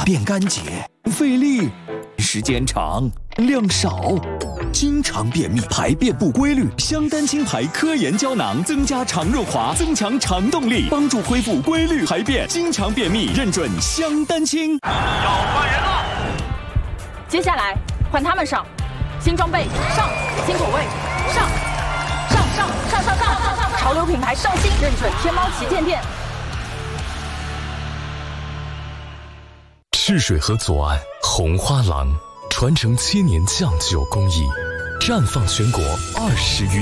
便干洁，不费力，时间长，量少。经常便秘、排便不规律，香丹清牌科研胶囊增加肠润滑，增强肠动力，帮助恢复规律排便。经常便秘认准香丹清。 要换人了， 接下来换他们上，新装备上，新口味上，上，潮流品牌上新，认准天猫旗舰店。 赤水河左岸红花廊，传承7年酱酒工艺，绽放全国20余